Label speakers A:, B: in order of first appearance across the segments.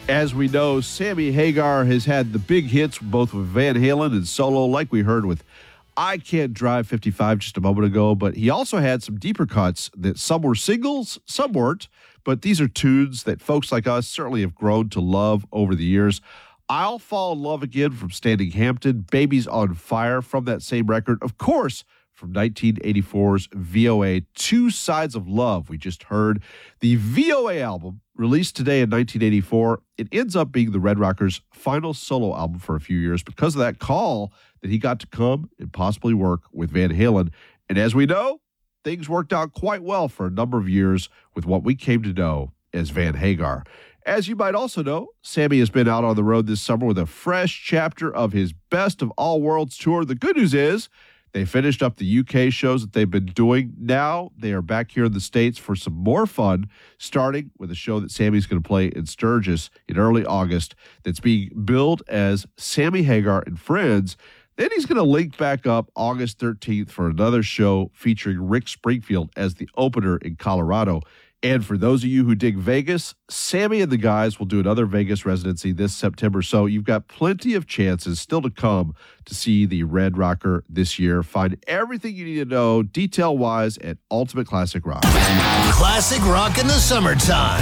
A: As we know, Sammy Hagar has had the big hits both with Van Halen and solo, like we heard with I Can't Drive 55 just a moment ago, but he also had some deeper cuts that some were singles, some weren't, but these are tunes that folks like us certainly have grown to love over the years. I'll Fall in Love Again from Standing Hampton, Babies on Fire from that same record, of course, from 1984's VOA, Two Sides of Love, we just heard. The VOA album, released today in 1984, it ends up being the Red Rockers' final solo album for a few years because of that call that he got to come and possibly work with Van Halen. And as we know, things worked out quite well for a number of years with what we came to know as Van Hagar. As you might also know, Sammy has been out on the road this summer with a fresh chapter of his Best of All Worlds tour. The good news is, they finished up the UK shows that they've been doing. Now they are back here in the States for some more fun, starting with a show that Sammy's going to play in Sturgis in early August that's being billed as Sammy Hagar and Friends. Then he's going to link back up August 13th for another show featuring Rick Springfield as the opener in Colorado. And for those of you who dig Vegas, Sammy and the guys will do another Vegas residency this September. So you've got plenty of chances still to come to see the Red Rocker this year. Find everything you need to know detail-wise at Ultimate Classic Rock.
B: Classic rock in the summertime.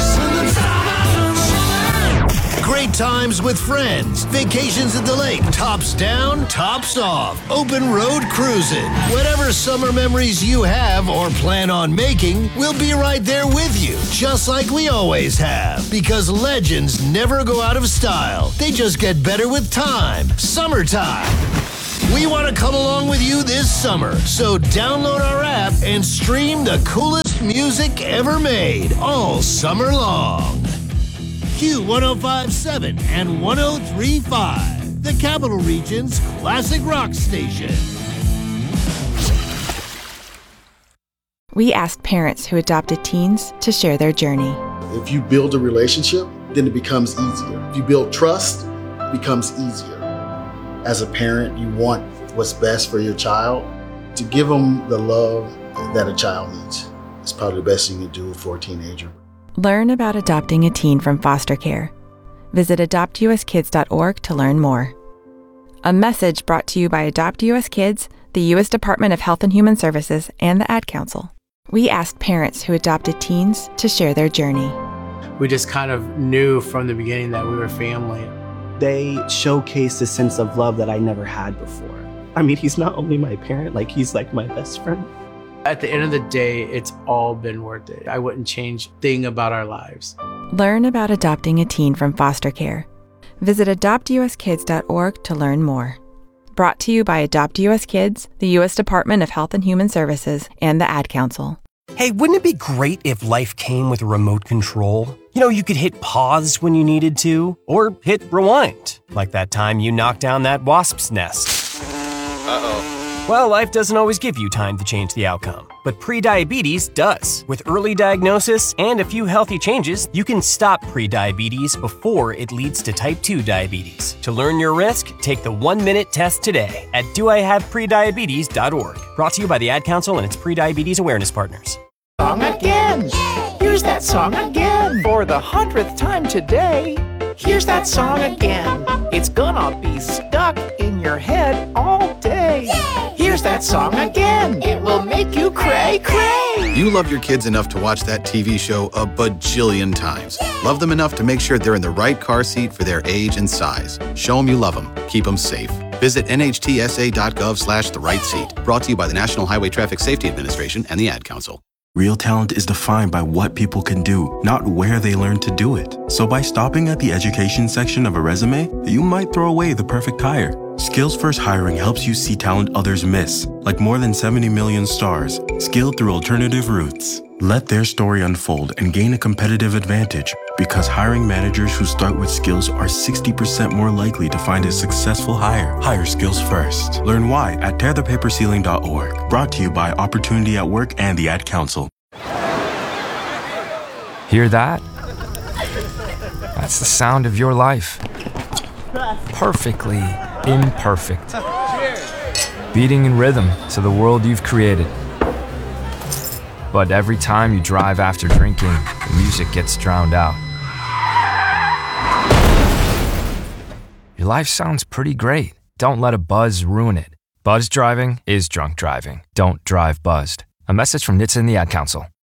B: Great times with friends. Vacations at the lake. Tops down, tops off. Open road cruising. Whatever summer memories you have or plan on making, we'll be right there with you. Just like we always have. Because legends never go out of style. They just get better with time. Summertime. We want to come along with you this summer. So download our app and stream the coolest music ever made all summer long. Q1057 and 1035, the Capital Region's classic rock station.
C: We asked parents who adopted teens to share their journey.
D: If you build a relationship, then it becomes easier. If you build trust, it becomes easier. As a parent, you want what's best for your child. To give them the love that a child needs is probably the best thing you can do for a teenager.
C: Learn about adopting a teen from foster care. Visit adoptuskids.org to learn more. A message brought to you by Adopt US Kids, the U.S. Department of Health and Human Services, and the Ad Council. We asked parents who adopted teens to share their journey.
E: We just kind of knew from the beginning that we were family.
F: They showcased a sense of love that I never had before. I mean, he's not only my parent, he's like my best friend.
E: At the end of the day, it's all been worth it. I wouldn't change a thing about our lives.
C: Learn about adopting a teen from foster care. Visit adoptuskids.org to learn more. Brought to you by Adopt US Kids, the U.S. Department of Health and Human Services, and the Ad Council.
G: Hey, wouldn't it be great if life came with a remote control? You know, you could hit pause when you needed to, or hit rewind, like that time you knocked down that wasp's nest. Uh-oh. Well, life doesn't always give you time to change the outcome, but prediabetes does. With early diagnosis and a few healthy changes, you can stop prediabetes before it leads to type 2 diabetes. To learn your risk, take the 1-minute test today at doihaveprediabetes.org. Brought to you by the Ad Council and its prediabetes awareness partners.
H: Song again. Here's that song again. For the 100th time today. Here's that song again. It's gonna be stuck in your head all day. Yay! Here's that song again. It will make you cray cray.
I: You love your kids enough to watch that TV show a bajillion times. Yay! Love them enough to make sure they're in the right car seat for their age and size. Show them you love them. Keep them safe. Visit nhtsa.gov/the right seat. Brought to you by the National Highway Traffic Safety Administration and the Ad Council.
J: Real talent is defined by what people can do, not where they learn to do it. So by stopping at the education section of a resume, you might throw away the perfect hire. Skills First Hiring helps you see talent others miss, like more than 70 million stars, skilled through alternative routes. Let their story unfold and gain a competitive advantage, because hiring managers who start with skills are 60% more likely to find a successful hire. Hire skills first. Learn why at tearthepaperceiling.org. Brought to you by Opportunity at Work and the Ad Council.
K: Hear that? That's the sound of your life. Perfectly imperfect. Beating in rhythm to the world you've created. But every time you drive after drinking, the music gets drowned out. life sounds pretty great. Don't let a buzz ruin it. Buzz driving is drunk driving. Don't drive buzzed. A message from NHTSA and the Ad Council.